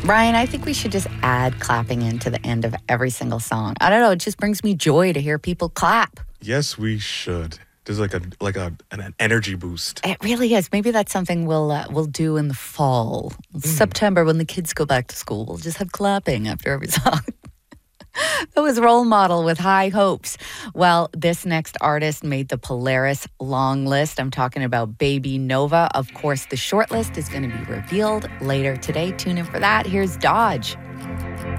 Brian, I think we should just add clapping into the end of every single song. I don't know, it just brings me joy to hear people clap. Yes, we should. There's an energy boost. It really is. Maybe that's something we'll do in the fall. September, when the kids go back to school. We'll just have clapping after every song. That was Role Model with High Hopes. Well, this next artist made the Polaris long list. I'm talking about Baby Nova. Of course, the short list is going to be revealed later today. Tune in for that. Here's Dodge.